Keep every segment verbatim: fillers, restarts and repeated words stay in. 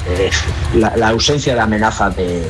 eh, la, la ausencia de amenaza de,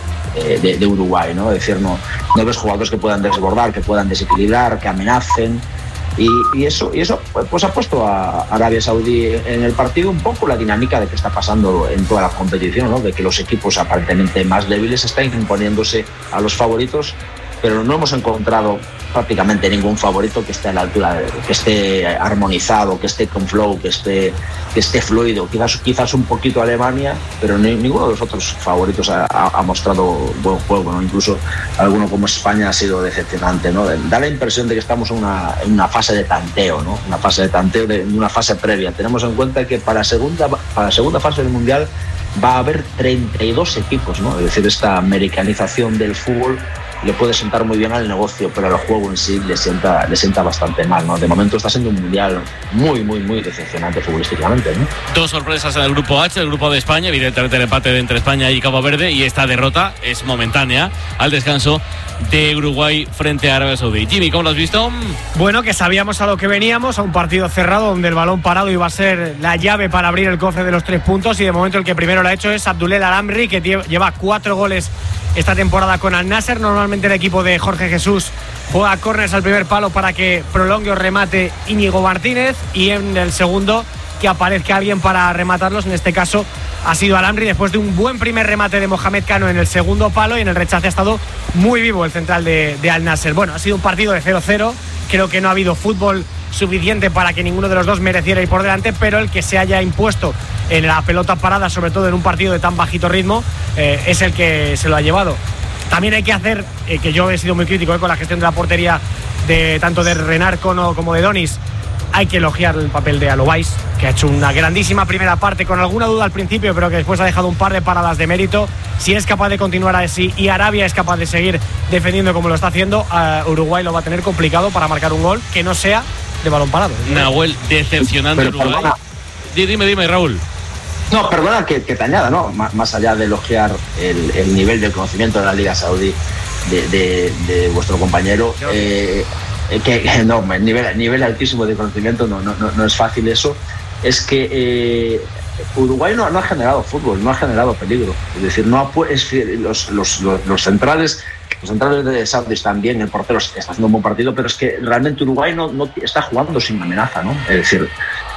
de, de Uruguay, ¿no? Es decir, no, no ves jugadores que puedan desbordar, que puedan desequilibrar, que amenacen. Y, y eso, y eso pues ha puesto a Arabia Saudí en el partido un poco la dinámica de que está pasando en toda la competición, ¿no? De que los equipos aparentemente más débiles están imponiéndose a los favoritos, pero no hemos encontrado prácticamente ningún favorito que esté a la altura, que esté armonizado, que esté con flow, que esté, que esté fluido. Quizás, quizás un poquito Alemania, pero ni, ninguno de los otros favoritos ha, ha mostrado buen juego, ¿no? Incluso alguno como España ha sido decepcionante, ¿no? Da la impresión de que estamos en una, en una fase de tanteo, ¿no? Una fase de tanteo, de una fase previa. Tenemos en cuenta que para la segunda, para la segunda fase del Mundial va a haber treinta y dos equipos, ¿no? Es decir, esta americanización del fútbol le puede sentar muy bien al negocio, pero al juego en sí le sienta, le sienta bastante mal, ¿no? De momento está siendo un mundial muy, muy, muy decepcionante futbolísticamente, ¿no? Dos sorpresas en el grupo H, el grupo de España, evidentemente el empate entre España y Cabo Verde, y esta derrota es momentánea al descanso de Uruguay frente a Arabia Saudí. Jimmy, ¿cómo lo has visto? Bueno, que sabíamos a lo que veníamos, a un partido cerrado donde el balón parado iba a ser la llave para abrir el cofre de los tres puntos, y de momento el que primero lo ha hecho es Abdulel Alamri, que lleva cuatro goles esta temporada con Al Nasser. Normalmente el equipo de Jorge Jesús juega córneres al primer palo para que prolongue o remate Íñigo Martínez, y en el segundo que aparezca alguien para rematarlos. En este caso ha sido Alamri, después de un buen primer remate de Mohamed Cano en el segundo palo, y en el rechace ha estado muy vivo el central de, de Al Nasser. Bueno, ha sido un partido de cero cero, creo que no ha habido fútbol suficiente para que ninguno de los dos mereciera ir por delante, pero el que se haya impuesto en la pelota parada, sobre todo en un partido de tan bajito ritmo, eh, es el que se lo ha llevado. También hay que hacer, eh, que yo he sido muy crítico eh, con la gestión de la portería de tanto de Renar Cono como de Donis. Hay que elogiar el papel de Alobais, que ha hecho una grandísima primera parte, con alguna duda al principio, pero que después ha dejado un par de paradas de mérito. Si es capaz de continuar así y Arabia es capaz de seguir defendiendo como lo está haciendo, uh, Uruguay lo va a tener complicado para marcar un gol que no sea de balón parado. Nahuel, decepcionante pero, Uruguay. Perdona. Dime, dime, Raúl. No, perdona que, que te añada, ¿no? M- más allá de elogiar el, el nivel del conocimiento de la Liga Saudí de, de, de vuestro compañero, eh, que no, el nivel, el nivel altísimo de conocimiento, no, no, no es fácil eso, es que eh, Uruguay no, no ha generado fútbol, no ha generado peligro. Es decir, no ha, es, los, los, los, los centrales los centrales de Saudi están bien, el portero está haciendo un buen partido, pero es que realmente Uruguay no, no está jugando sin amenaza, ¿no? Es decir,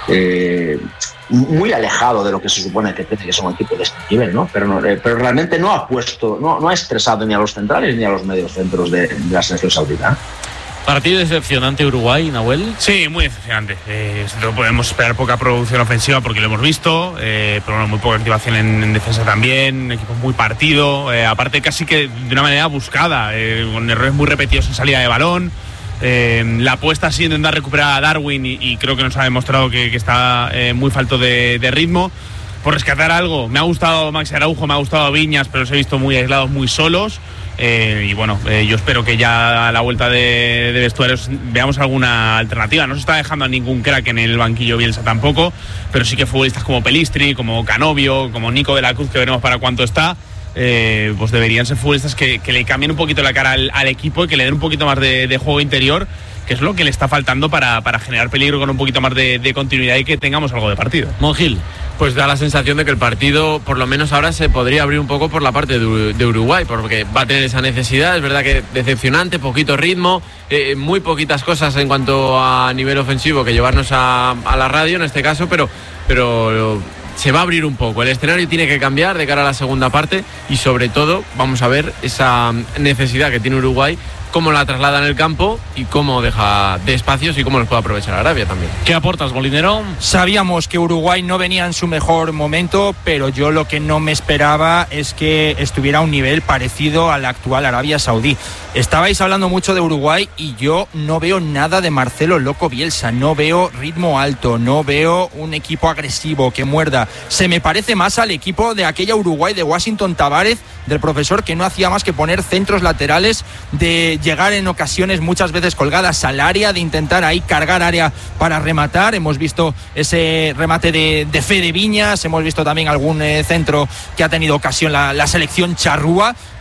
eh, muy alejado de lo que se supone que tiene que ser un equipo de este nivel, ¿no? Pero, no, eh, pero realmente no ha puesto, no, no ha estresado ni a los centrales ni a los medios centros de, de la selección saudita. ¿Partido decepcionante Uruguay, Nahuel? Sí, muy decepcionante. Eh, no podemos esperar poca producción ofensiva porque lo hemos visto, eh, pero bueno, muy poca activación en, en defensa también, un equipo muy partido, eh, aparte casi que de una manera buscada, eh, con errores muy repetidos en salida de balón. Eh, la apuesta ha sido intentar recuperar a Darwin y, y creo que nos ha demostrado que, que está eh, muy falto de, de ritmo. Por rescatar algo, me ha gustado Maxi Araujo, me ha gustado Viñas, pero los he visto muy aislados, muy solos. Eh, y bueno, eh, yo espero que ya a la vuelta de, de vestuarios veamos alguna alternativa. No se está dejando a ningún crack en el banquillo Bielsa tampoco, pero sí que futbolistas como Pelistri, como Canovio, como Nico de la Cruz, que veremos para cuánto está, eh, pues deberían ser futbolistas que, que le cambien un poquito la cara al, al equipo y que le den un poquito más de, de juego interior, que es lo que le está faltando para, para generar peligro con un poquito más de, de continuidad y que tengamos algo de partido. Monjil. Pues da la sensación de que el partido, por lo menos ahora, se podría abrir un poco por la parte de, de Uruguay, porque va a tener esa necesidad. Es verdad que decepcionante, poquito ritmo, eh, muy poquitas cosas en cuanto a nivel ofensivo que llevarnos a, a la radio en este caso, pero, pero se va a abrir un poco. El escenario tiene que cambiar de cara a la segunda parte y sobre todo vamos a ver esa necesidad que tiene Uruguay, cómo la traslada en el campo y cómo deja de espacios y cómo los puede aprovechar Arabia también. ¿Qué aportas, Molinero? Sabíamos que Uruguay no venía en su mejor momento, pero yo lo que no me esperaba es que estuviera a un nivel parecido al actual Arabia Saudí. Estabais hablando mucho de Uruguay y yo no veo nada de Marcelo Loco Bielsa, no veo ritmo alto, no veo un equipo agresivo que muerda. Se me parece más al equipo de aquella Uruguay de Washington Tavares, del profesor, que no hacía más que poner centros laterales, de llegar en ocasiones muchas veces colgadas al área, de intentar ahí cargar área para rematar. Hemos visto ese remate de, de Fede Viñas, hemos visto también algún eh, centro que ha tenido ocasión la, la selección charrúa,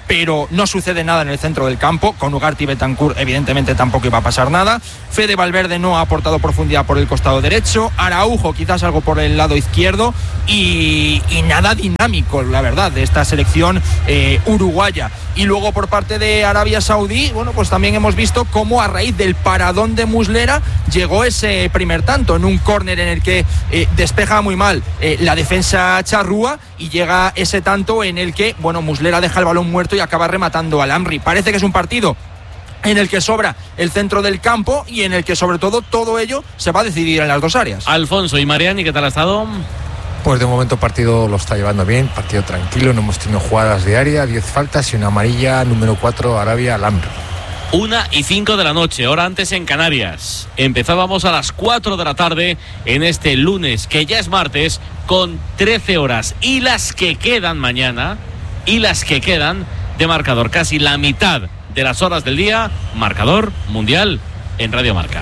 pero no sucede nada en el centro del campo. Con Ugarte y Bentancur evidentemente tampoco iba a pasar nada. Fede Valverde no ha aportado profundidad por el costado derecho, Araujo quizás algo por el lado izquierdo y, y nada dinámico, la verdad, de esta selección eh, uruguaya. Y luego por parte de Arabia Saudí, bueno, pues también hemos visto cómo a raíz del paradón de Muslera llegó ese primer tanto en un córner en el que eh, despeja muy mal eh, la defensa charrúa y llega ese tanto en el que, bueno, Muslera deja el balón muerto y acaba rematando al Amri. Parece que es un partido en el que sobra el centro del campo y en el que sobre todo todo ello se va a decidir en las dos áreas. Alfonso y Mariani, ¿qué tal ha estado? Pues de momento el partido lo está llevando bien, partido tranquilo, no hemos tenido jugadas de área, diez faltas y una amarilla, número cuatro, Arabia al Amri. Una y cinco de la noche, hora antes en Canarias. Empezábamos a las cuatro de la tarde en este lunes, que ya es martes, con trece horas. Y las que quedan mañana, y las que quedan de marcador, casi la mitad de las horas del día, marcador mundial en Radio Marca.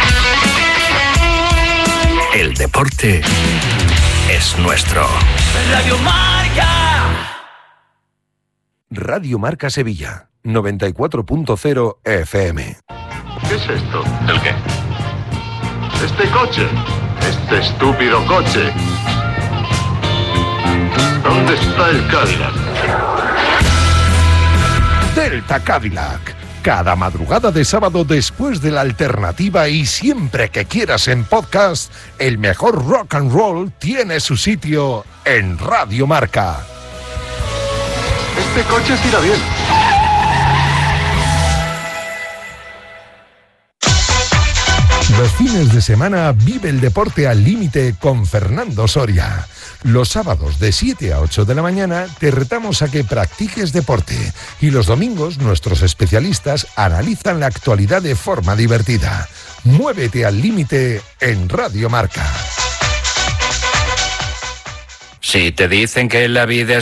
El deporte es nuestro. Radio Marca. Radio Marca Sevilla, noventa y cuatro punto cero F M. ¿Qué es esto? ¿El qué? Este coche. Este estúpido coche. ¿Dónde está el Cadillac? Delta Cadillac. Cada madrugada de sábado después de la alternativa y siempre que quieras en podcast, el mejor rock and roll tiene su sitio en Radio Marca. Este coche sí irá bien. Los fines de semana vive el deporte al límite con Fernando Soria. Los sábados de siete a ocho de la mañana te retamos a que practiques deporte y los domingos nuestros especialistas analizan la actualidad de forma divertida. Muévete al límite en Radio Marca. Si te dicen que la vida es